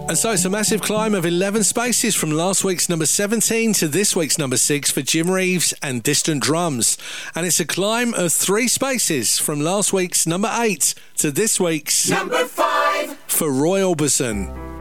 And so it's a massive climb of 11 spaces from last week's number 17 to this week's number 6 for Jim Reeves and Distant Drums. And it's a climb of 3 spaces from last week's number 8 to this week's number 5 for Roy Orbison.